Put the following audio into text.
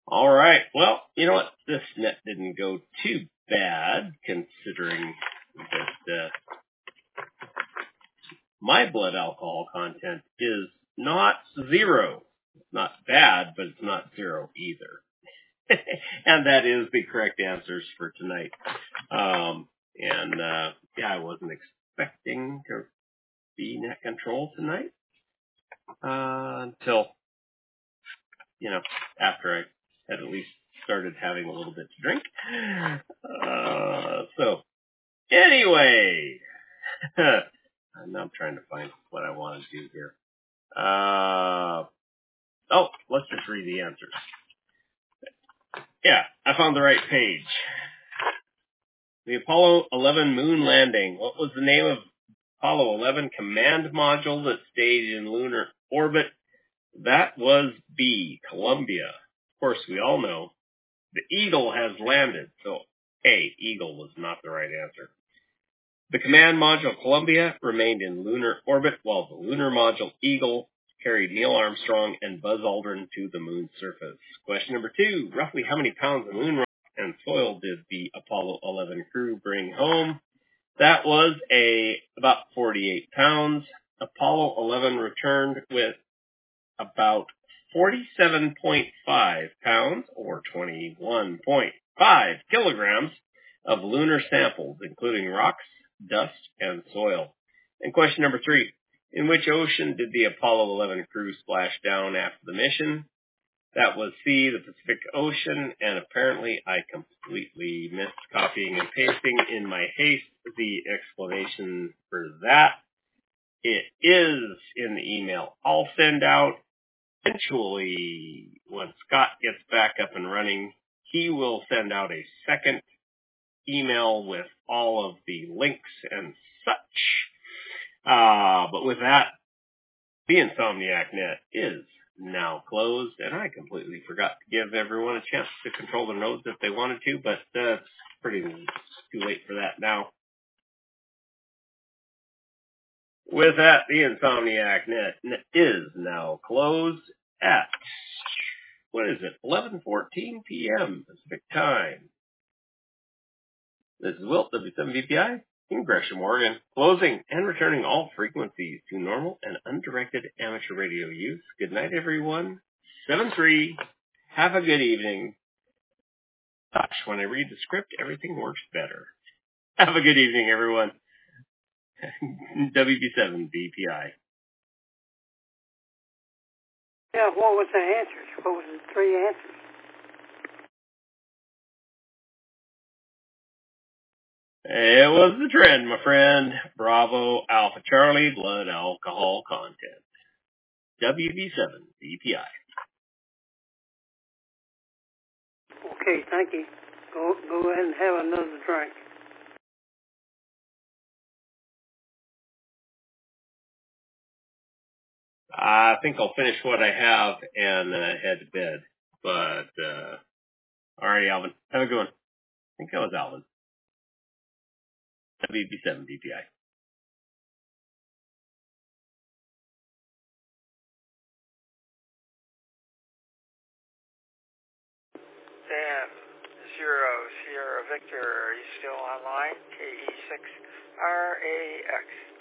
All right. Well, you know what? This net didn't go too bad, considering that my blood alcohol content is not 0. It's not bad, but it's not 0 either. And that is the correct answers for tonight. I wasn't expecting to be net control tonight until, after I had at least started having a little bit to drink. So anyway, I'm trying to find what I want to do here. Let's just read the answers. Yeah, I found the right page. The Apollo 11 moon landing. What was the name of Apollo 11 command module that stayed in lunar orbit? That was B, Columbia. Of course, we all know the Eagle has landed, so A, Eagle was not the right answer. The command module Columbia remained in lunar orbit, while the lunar module Eagle carried Neil Armstrong and Buzz Aldrin to the moon's surface. Question number 2, roughly how many pounds of moon rock and soil did the Apollo 11 crew bring home? That was about 48 pounds. Apollo 11 returned with about 47.5 pounds or 21.5 kilograms of lunar samples, including rocks, dust, and soil. And question number 3, in which ocean did the Apollo 11 crew splash down after the mission? That was C, the Pacific Ocean, and apparently I completely missed copying and pasting in my haste the explanation for that. It is in the email I'll send out. Eventually, when Scott gets back up and running, he will send out a second email with all of the links and such. But with that, the Insomniac Net is now closed, and I completely forgot to give everyone a chance to control the nodes if they wanted to, but it's pretty too late for that now. With that, the Insomniac Net is now closed at, 11:14 p.m. Pacific Time. This is Wilt, W7VPI, in Gresham, Oregon, closing and returning all frequencies to normal and undirected amateur radio use. Good night, everyone. 7-3. Have a good evening. Gosh, when I read the script, everything works better. Have a good evening, everyone. WB7VPI. Yeah, what was the answers? What was the 3 answers? It was the trend, my friend. Bravo, Alpha Charlie, blood alcohol content. WB7VPI. Okay, thank you. Go ahead and have another drink. I think I'll finish what I have and head to bed. But, all right, Alvin. Have a good one. I think that was Alvin. WB7VPI. Dan, 0 Sierra Victor, are you still online? KE6RAX.